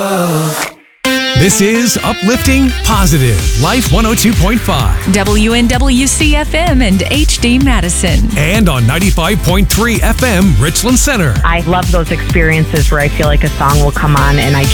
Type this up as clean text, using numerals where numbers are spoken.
This is Uplifting Positive Life 102.5 WNWC-FM and HD Madison. and on 95.3 FM Richland Center. I love those experiences where I feel like a song will come on and I